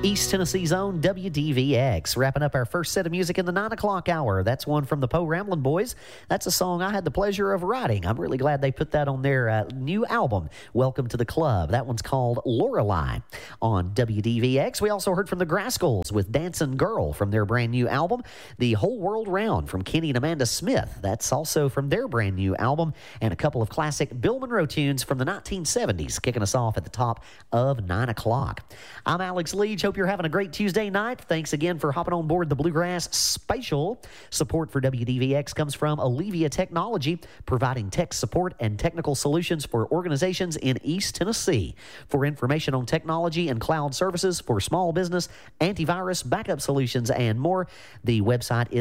East Tennessee's own WDVX. Wrapping up our first set of music in the 9 o'clock hour. That's one from the Poe Ramblin' Boys. That's a song I had the pleasure of writing. I'm really glad they put that on their new album, Welcome to the Club. That one's called Lorelei on WDVX. We also heard from the Grascals with Dancin' Girl from their brand new album, The Whole World Round from Kenny and Amanda Smith. That's also from their brand new album, and a couple of classic Bill Monroe tunes from the 1970s, kicking us off at the top of 9 o'clock. I'm Alex Leach. Hope you're having a great Tuesday night. Thanks again for hopping on board the Bluegrass Spatial. Support for WDVX comes from Allevia Technology, providing tech support and technical solutions for organizations in East Tennessee. For information on technology and cloud services for small business, antivirus, backup solutions, and more, the website is